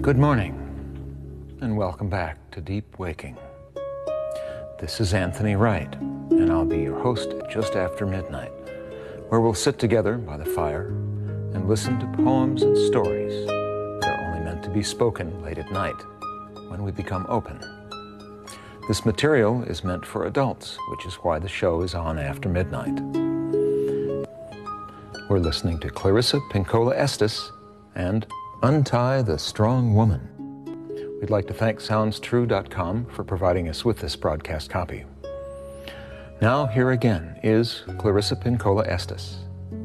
Good morning, and welcome back to Deep Waking. This is Anthony Wright, and I'll be your host just after midnight, where we'll sit together by the fire and listen to poems and stories that are only meant to be spoken late at night when we become open. This material is meant for adults, which is why the show is on after midnight. We're listening to Clarissa Pinkola Estes and Untie the Strong Woman. We'd like to thank SoundsTrue.com for providing us with this broadcast copy. Now, here again is Clarissa Pinkola Estes.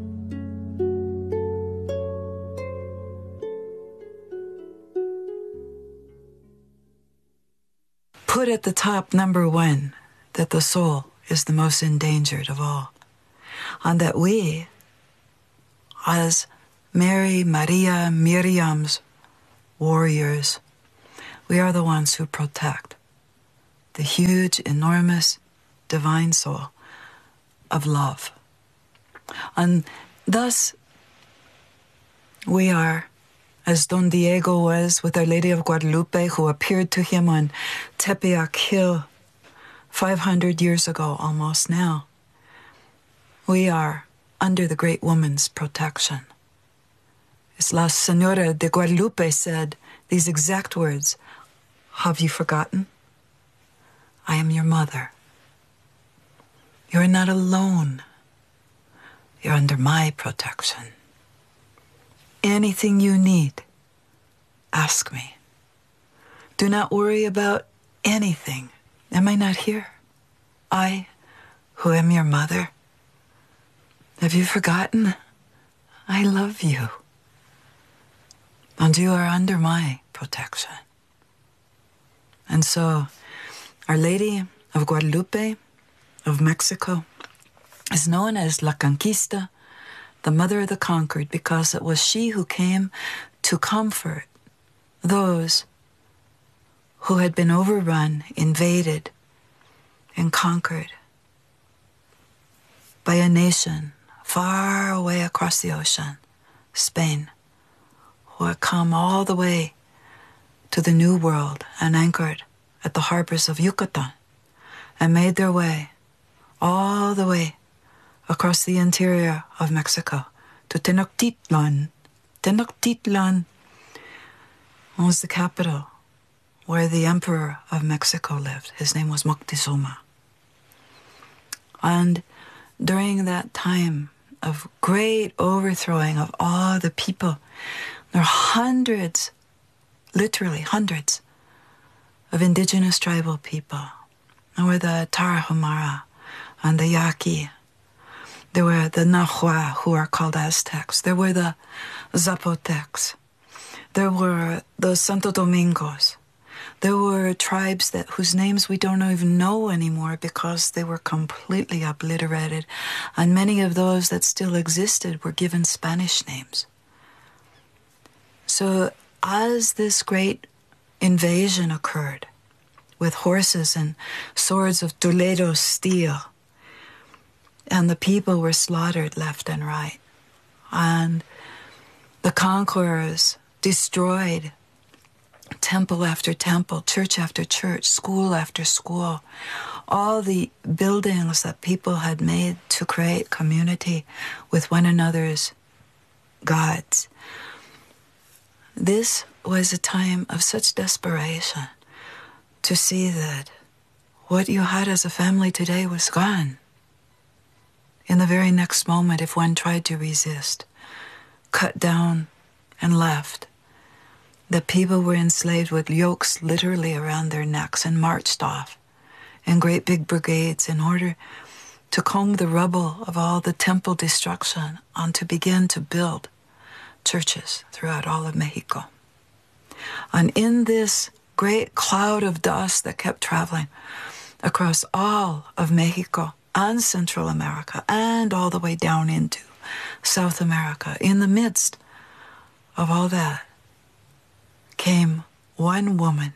Put at the top, number one, that the soul is the most endangered of all, and that we, as Mary, Maria, Miriam's warriors, we are the ones who protect the huge, enormous, divine soul of love. And thus, we are, as Don Diego was with Our Lady of Guadalupe, who appeared to him on Tepeyac Hill 500 years ago almost now, we are under the great woman's protection. As La Señora de Guadalupe said these exact words, "Have you forgotten? I am your mother. You are not alone. You're under my protection. Anything you need, ask me. Do not worry about anything. Am I not here? I, who am your mother? Have you forgotten? I love you. And you are under my protection." And so, Our Lady of Guadalupe of Mexico is known as La Conquista, the Mother of the Conquered, because it was she who came to comfort those who had been overrun, invaded, and conquered by a nation far away across the ocean, Spain, who had come all the way to the New World and anchored at the harbors of Yucatan and made their way all the way across the interior of Mexico to Tenochtitlan. Tenochtitlan was the capital where the Emperor of Mexico lived. His name was Moctezuma. And during that time of great overthrowing of all the people, there are hundreds, literally hundreds, of indigenous tribal people. There were the Tarahumara and the Yaqui. There were the Nahua, who are called Aztecs. There were the Zapotecs. There were the Santo Domingos. There were tribes whose names we don't even know anymore because they were completely obliterated. And many of those that still existed were given Spanish names. So as this great invasion occurred with horses and swords of Toledo steel, and the people were slaughtered left and right, and the conquerors destroyed temple after temple, church after church, school after school, all the buildings that people had made to create community with one another's gods. This was a time of such desperation to see that what you had as a family today was gone. In the very next moment, if one tried to resist, cut down and left, the people were enslaved with yokes literally around their necks and marched off in great big brigades in order to comb the rubble of all the temple destruction and to begin to build churches throughout all of Mexico. And in this great cloud of dust that kept traveling across all of Mexico and Central America and all the way down into South America, in the midst of all that came one woman,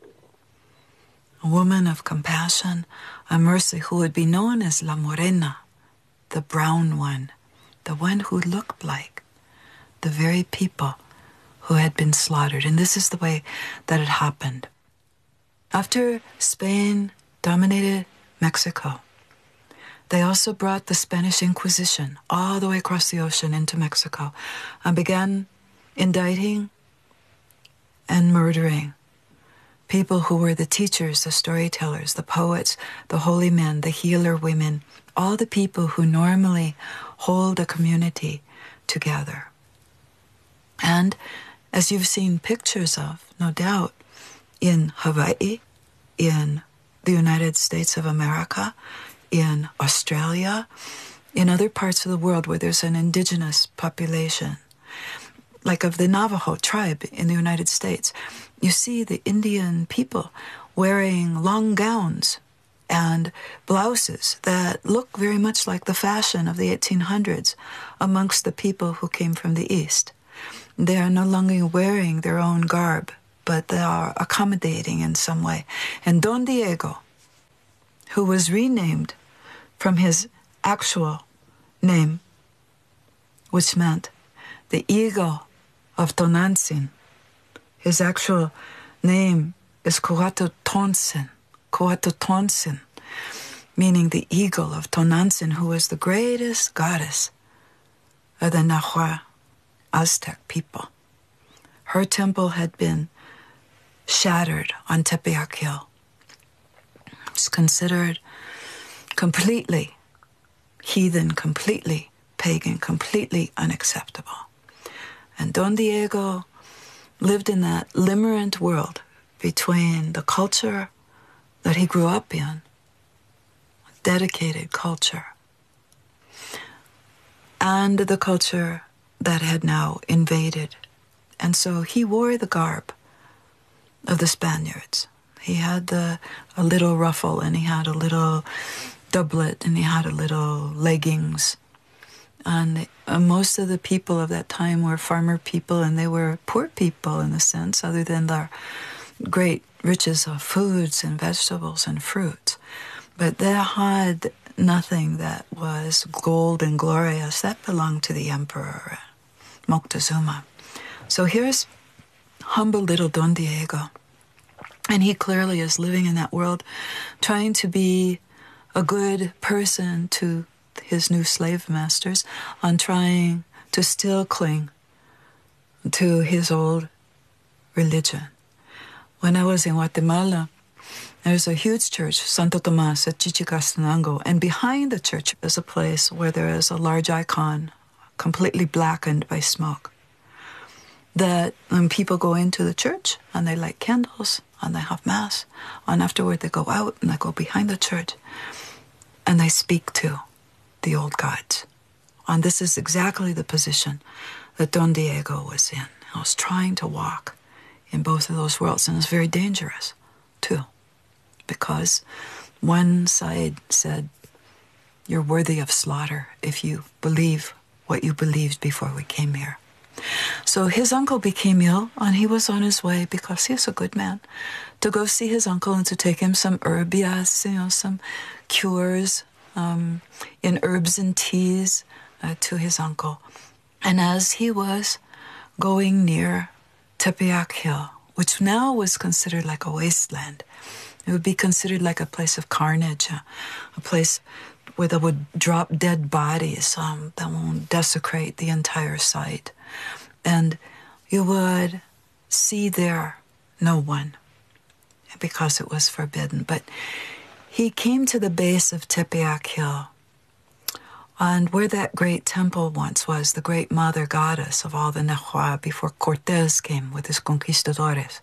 a woman of compassion and mercy who would be known as La Morena, the brown one, the one who looked like the very people who had been slaughtered. And this is the way that it happened. After Spain dominated Mexico, they also brought the Spanish Inquisition all the way across the ocean into Mexico and began indicting and murdering people who were the teachers, the storytellers, the poets, the holy men, the healer women, all the people who normally hold a community together. And as you've seen pictures of, no doubt, in Hawaii, in the United States of America, in Australia, in other parts of the world where there's an indigenous population, like of the Navajo tribe in the United States, you see the Indian people wearing long gowns and blouses that look very much like the fashion of the 1800s amongst the people who came from the East. They are no longer wearing their own garb, but they are accommodating in some way. And Don Diego, who was renamed from his actual name, which meant the eagle of Tonantzin. His actual name is Coatotontzin, meaning the eagle of Tonantzin, who was the greatest goddess of the Nahua Aztec people. Her temple had been shattered on Tepeyac Hill. It's considered completely heathen, completely pagan, completely unacceptable. And Don Diego lived in that limerent world between the culture that he grew up in, a dedicated culture, and the culture that had now invaded. And so he wore the garb of the Spaniards. He had a little ruffle, and he had a little doublet, and he had a little leggings. And most of the people of that time were farmer people, and they were poor people in a sense, other than their great riches of foods and vegetables and fruits. But they had nothing that was gold and glorious. That belonged to the emperor, Moctezuma. So here's humble little Don Diego. And he clearly is living in that world, trying to be a good person to his new slave masters, on trying to still cling to his old religion. When I was in Guatemala, there's a huge church, Santo Tomas at Chichicastenango, and behind the church is a place where there is a large icon, completely blackened by smoke, that when people go into the church and they light candles and they have mass, and afterward they go out and they go behind the church and they speak to the old gods. And this is exactly the position that Don Diego was in. He was trying to walk in both of those worlds, and it's very dangerous too, because one side said, you're worthy of slaughter if you believe what you believed before we came here. So his uncle became ill, and he was on his way, because he's a good man, to go see his uncle and to take him some herbias, some cures in herbs and teas to his uncle. And as he was going near Tepeyac Hill, which now was considered like a wasteland, it would be considered like a place of carnage, a place where they would drop dead bodies that won't desecrate the entire site. And you would see there no one, because it was forbidden. But he came to the base of Tepeyac Hill, and where that great temple once was, the great mother goddess of all the Nahua before Cortés came with his conquistadores,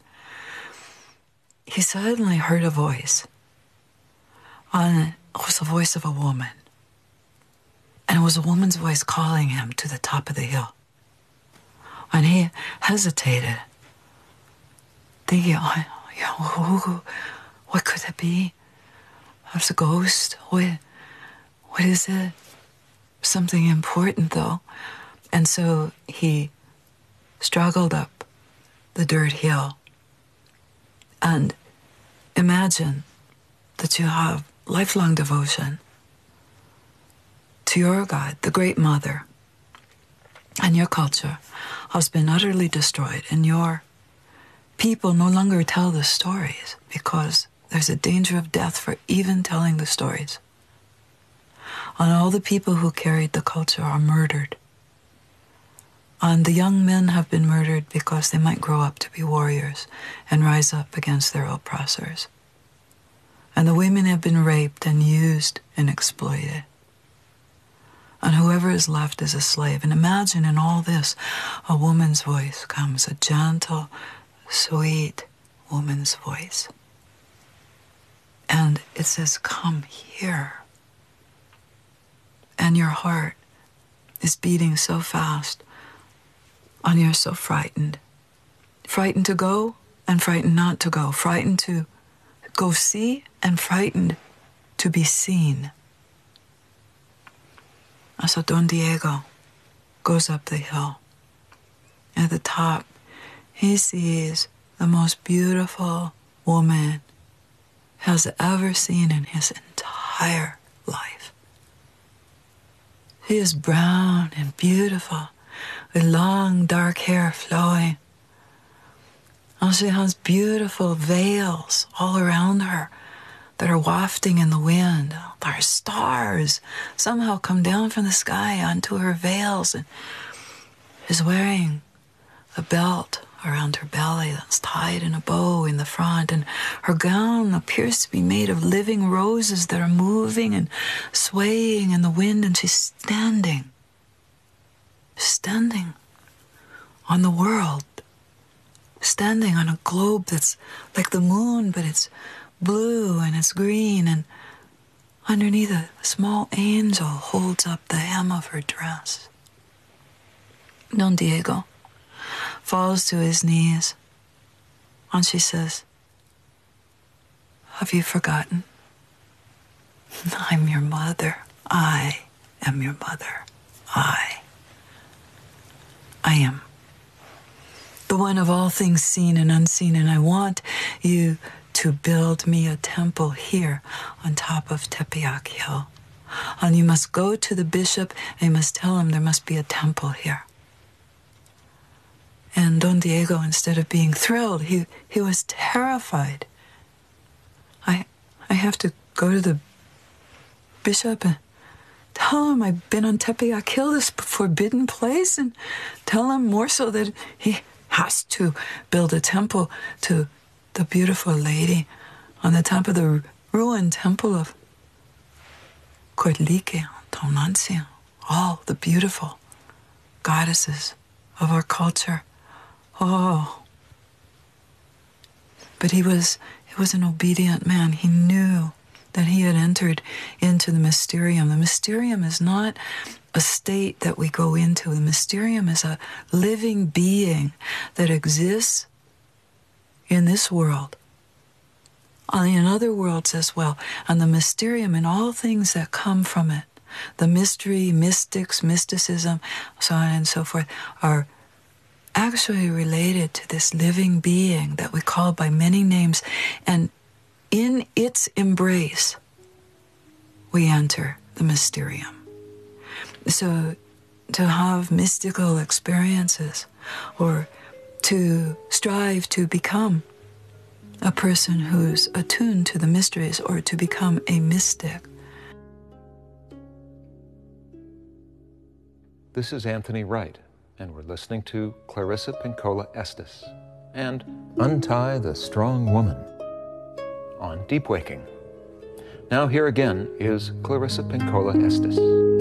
he suddenly heard a voice. And it was the voice of a woman. And it was a woman's voice calling him to the top of the hill. And he hesitated, thinking, what could it be? It's a ghost? What is it? Something important, though. And so he struggled up the dirt hill. And imagine that you have lifelong devotion to your God, the Great Mother, and your culture, has been utterly destroyed, and your people no longer tell the stories because there's a danger of death for even telling the stories. And all the people who carried the culture are murdered. And the young men have been murdered because they might grow up to be warriors and rise up against their oppressors. And the women have been raped and used and exploited. And whoever is left is a slave. And imagine in all this, a woman's voice comes, a gentle, sweet woman's voice. And it says, come here. And your heart is beating so fast, and you're so frightened. Frightened to go and frightened not to go. Frightened to go see and frightened to be seen. And so Don Diego goes up the hill. At the top, he sees the most beautiful woman has ever seen in his entire life. She is brown and beautiful, with long dark hair flowing. And she has beautiful veils all around her that are wafting in the wind. There are stars somehow come down from the sky onto her veils, and she's wearing a belt around her belly that's tied in a bow in the front, and her gown appears to be made of living roses that are moving and swaying in the wind, and she's standing on the world, standing on a globe that's like the moon, but it's blue and it's green, and underneath a small angel holds up the hem of her dress. Don Diego falls to his knees, and she says, have you forgotten? I'm your mother. I am your mother. I am the one of all things seen and unseen, and I want you to build me a temple here on top of Tepeyac Hill. And you must go to the bishop and you must tell him there must be a temple here. And Don Diego, instead of being thrilled, he was terrified. I have to go to the bishop and tell him I've been on Tepeyac Hill, this forbidden place, and tell him more so that he has to build a temple to the beautiful lady on the top of the ruined temple of Coatlique, Tonantzin, all the beautiful goddesses of our culture. Oh. But he was an obedient man. He knew that he had entered into the mysterium. The mysterium is not a state that we go into. The mysterium is a living being that exists in this world, and in other worlds as well. And the mysterium and all things that come from it, the mystery, mystics, mysticism, so on and so forth, are actually related to this living being that we call by many names, and in its embrace we enter the mysterium. So to have mystical experiences, or to strive to become a person who's attuned to the mysteries, or to become a mystic. This is Anthony Wright, and we're listening to Clarissa Pinkola Estes and Untie the Strong Woman on Deep Waking. Now here again is Clarissa Pinkola Estes.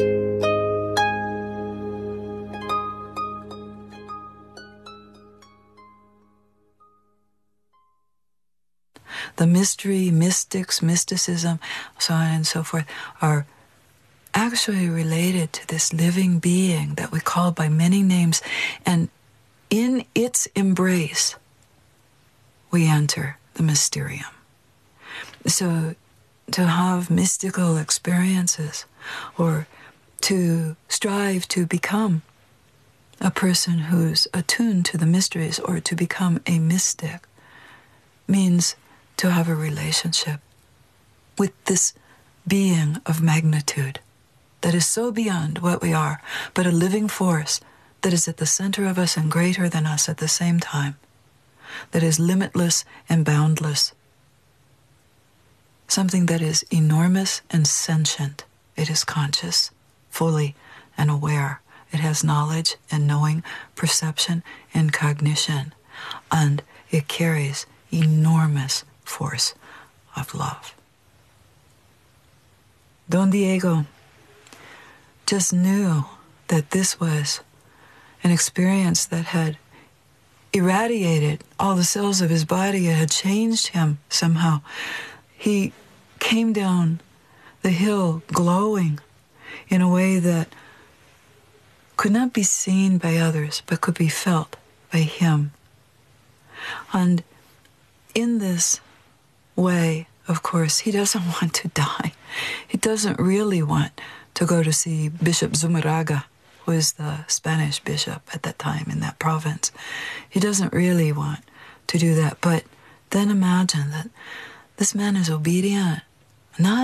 The mystery, mystics, mysticism, so on and so forth, are actually related to this living being that we call by many names, and in its embrace we enter the mysterium. So to have mystical experiences, or to strive to become a person who's attuned to the mysteries, or to become a mystic, means to have a relationship with this being of magnitude that is so beyond what we are, but a living force that is at the center of us and greater than us at the same time, that is limitless and boundless, something that is enormous and sentient. It is conscious, fully and aware. It has knowledge and knowing, perception and cognition, and it carries enormous force of love. Don Diego just knew that this was an experience that had irradiated all the cells of his body. It had changed him somehow. He came down the hill glowing in a way that could not be seen by others, but could be felt by him. And in this way, of course, he doesn't want to die. He doesn't really want to go to see Bishop Zumarraga, who is the Spanish bishop at that time in that province. He doesn't really want to do that. But then imagine that this man is obedient, not